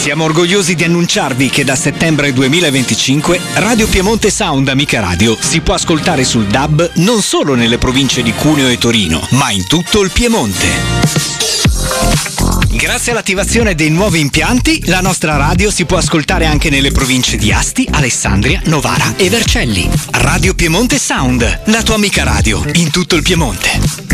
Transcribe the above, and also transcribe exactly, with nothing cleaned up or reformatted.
Siamo orgogliosi di annunciarvi che da settembre duemilaventicinque Radio Piemonte Sound Amica Radio si può ascoltare sul D A B non solo nelle province di Cuneo e Torino, ma in tutto il Piemonte. Grazie all'attivazione dei nuovi impianti, la nostra radio si può ascoltare anche nelle province di Asti, Alessandria, Novara e Vercelli. Radio Piemonte Sound, la tua amica radio in tutto il Piemonte.